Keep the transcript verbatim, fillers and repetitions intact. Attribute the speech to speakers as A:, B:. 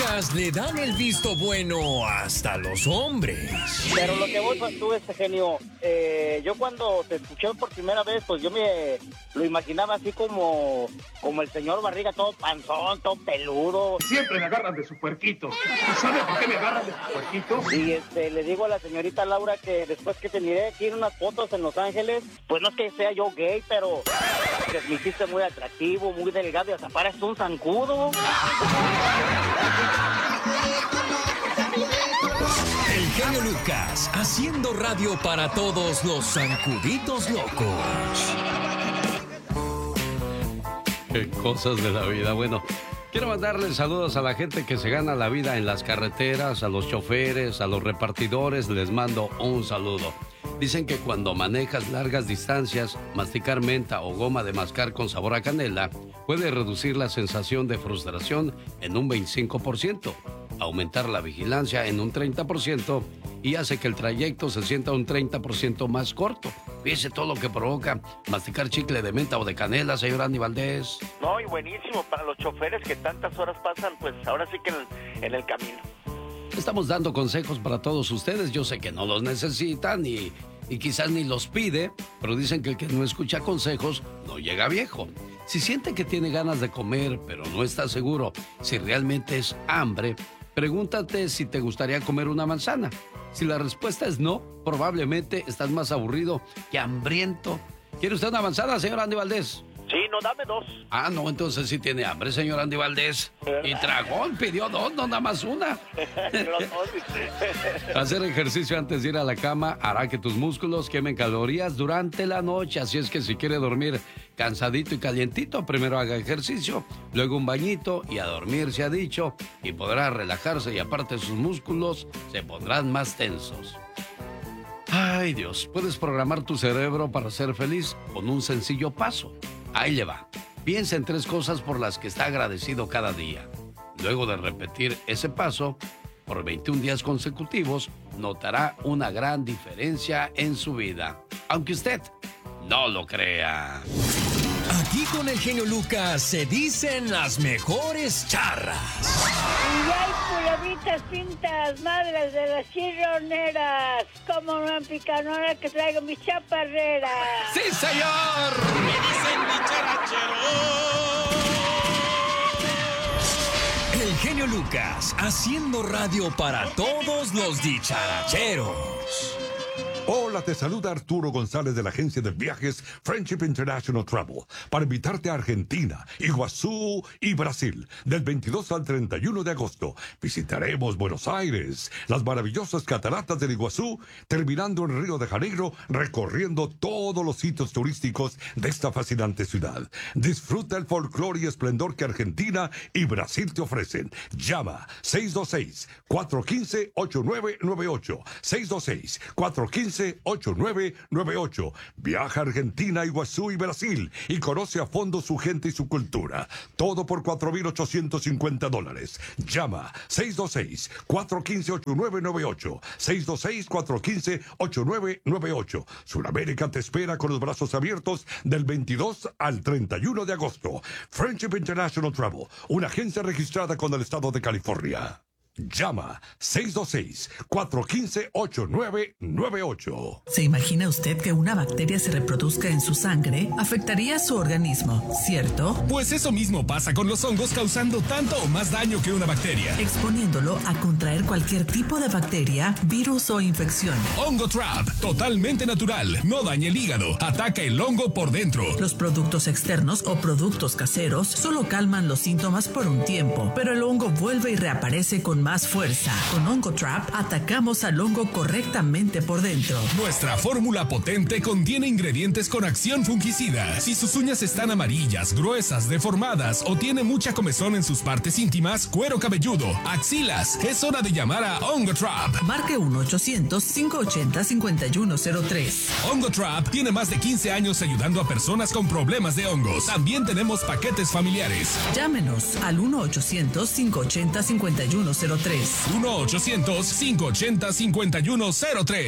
A: Lucas le dan el visto bueno hasta los hombres.
B: Pero lo que voy tú, este genio, eh, yo cuando te escuché por primera vez, pues yo me lo imaginaba así como, como el señor Barriga, todo panzón, todo peludo.
C: Siempre me agarran de su puerquito. ¿Sabe por qué me agarran de su puerquito?
B: Y este, le digo a la señorita Laura que después que te miré aquí en unas fotos en Los Ángeles, pues no es que sea yo gay, pero que me hiciste muy atractivo, muy delgado y hasta pareces un zancudo.
A: El genio Lucas, haciendo radio para todos los zancuditos locos.
D: Qué cosas de la vida. Bueno, quiero mandarles saludos a la gente que se gana la vida en las carreteras, a los choferes, a los repartidores, les mando un saludo. Dicen que cuando manejas largas distancias, masticar menta o goma de mascar con sabor a canela puede reducir la sensación de frustración en un veinticinco por ciento, aumentar la vigilancia en un treinta por ciento y hace que el trayecto se sienta un treinta por ciento más corto. Fíjese todo lo que provoca masticar chicle de menta o de canela, señor Andy Valdés.
E: No, y buenísimo para los choferes que tantas horas pasan, pues ahora sí que en el, en el camino.
D: Estamos dando consejos para todos ustedes. Yo sé que no los necesitan y, y quizás ni los pide, pero dicen que el que no escucha consejos no llega viejo. Si siente que tiene ganas de comer, pero no está seguro si realmente es hambre, pregúntate si te gustaría comer una manzana. Si la respuesta es no, probablemente estás más aburrido que hambriento. ¿Quiere usted una manzana, señor Andy Valdés?
E: Sí, no, dame dos.
D: Ah, no, entonces sí tiene hambre, señor Andy Valdés. Y tragón, pidió dos, no nada más una. Hacer ejercicio antes de ir a la cama hará que tus músculos quemen calorías durante la noche. Así es que si quiere dormir cansadito y calientito, primero haga ejercicio, luego un bañito y a dormir se ha dicho. Y podrá relajarse y aparte sus músculos se pondrán más tensos. Ay, Dios, puedes programar tu cerebro para ser feliz con un sencillo paso. Ahí le va. Piensa en tres cosas por las que está agradecido cada día. Luego de repetir ese paso por veintiún días consecutivos, notará una gran diferencia en su vida. Aunque usted no lo crea.
A: Aquí con el genio Lucas se dicen las mejores charras.
F: Y hay palomitas pintas, madres de las chirroneras. Como no picanora que traigo mis chaparreras.
A: ¡Sí, señor!
G: ¡Me dicen dicharachero!
A: El genio Lucas, haciendo radio para todos los dicharacheros.
H: Hola, te saluda Arturo González de la agencia de viajes Friendship International Travel para invitarte a Argentina, Iguazú y Brasil del veintidós al treinta y uno de agosto. Visitaremos Buenos Aires, las maravillosas cataratas del Iguazú, terminando en Río de Janeiro, recorriendo todos los sitios turísticos de esta fascinante ciudad. Disfruta el folclore y esplendor que Argentina y Brasil te ofrecen. Llama seis dos seis, cuatro uno cinco, ocho nueve nueve ocho, seis dos seis, cuatro uno cinco, ocho nueve nueve ocho. Viaja a Argentina, Iguazú y Brasil y conoce a fondo su gente y su cultura. Todo por cuatro mil ochocientos cincuenta dólares. Llama seis dos seis, cuatro uno cinco, ocho nueve nueve ocho. seis dos seis, cuatro uno cinco, ocho nueve nueve ocho. Sudamérica te espera con los brazos abiertos del veintidós al treinta y uno de agosto. Friendship International Travel, una agencia registrada con el estado de California. Llama seis dos seis, cuatro uno cinco, ocho nueve nueve ocho.
I: ¿Se imagina usted que una bacteria se reproduzca en su sangre? Afectaría su organismo, ¿cierto?
J: Pues eso mismo pasa con los hongos, causando tanto o más daño que una bacteria.
I: Exponiéndolo a contraer cualquier tipo de bacteria, virus o infección.
J: Hongo Trap, totalmente natural, no daña el hígado, ataca el hongo por dentro.
I: Los productos externos o productos caseros solo calman los síntomas por un tiempo, pero el hongo vuelve y reaparece con más fuerza. Con Hongo Trap atacamos al hongo correctamente por dentro.
J: Nuestra fórmula potente contiene ingredientes con acción fungicida. Si sus uñas están amarillas, gruesas, deformadas o tiene mucha comezón en sus partes íntimas, cuero cabelludo, axilas, es hora de llamar a Hongo Trap.
I: Marque uno ochocientos, cinco ochenta, cincuenta y uno cero tres.
J: Hongo Trap tiene más de quince años ayudando a personas con problemas de hongos. También tenemos paquetes familiares.
I: Llámenos al uno ochocientos, cinco ochenta, cincuenta y uno cero tres.
J: uno ochocientos, cinco ochenta, cincuenta y uno cero tres.